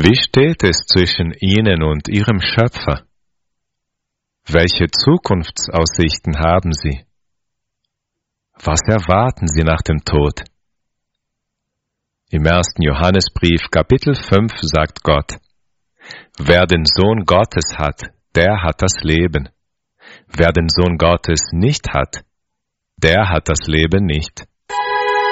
Wie steht es zwischen Ihnen und Ihrem Schöpfer? Welche Zukunftsaussichten haben Sie? Was erwarten Sie nach dem Tod? Im 1. Johannesbrief, Kapitel 5, sagt Gott: Wer den Sohn Gottes hat, der hat das Leben. Wer den Sohn Gottes nicht hat, der hat das Leben nicht.